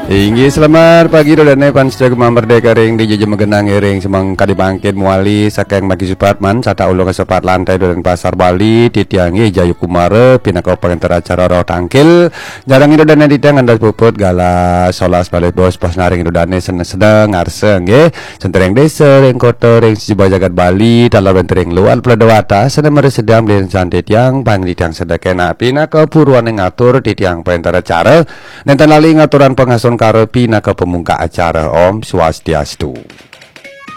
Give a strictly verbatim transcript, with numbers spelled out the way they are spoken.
Inggih selamat pagi dodane pansja Gemah Merdeka ring di Jeje Megenang ring semang kadi bangkit muali sakeng Magi Supatman sata ulo kesepat lantai dodan pasar Bali titiangi Jayu Kumare pinaka pengantar acara roh tangkil jarang dodane ditang andas puput gala solas balik bos pas naring dodane sedang arse nggih sentereng desa ring kota ring sejaba jagat Bali dalam ring luar pledewata sedang meresedam len santet yang pang ditang sedekena pinaka puruan ngatur titiang pengantar acara nenten lali ngaturan pengason karepi naka pemungka acara Om Swastiastu.